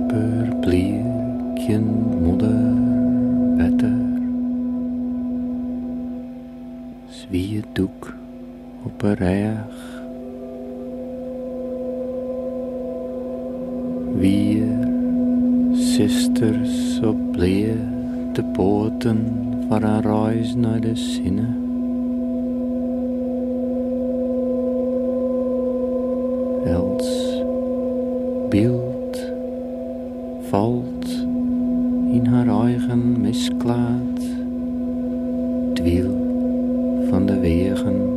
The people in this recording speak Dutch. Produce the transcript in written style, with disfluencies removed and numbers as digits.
Dapper bleekjen moeder wetter, zwie doek op een reg, vier sisters op leer de poten voor een reis naar de zinnen. Els beeld valt in haar eigen misklaat, het wiel van de wegen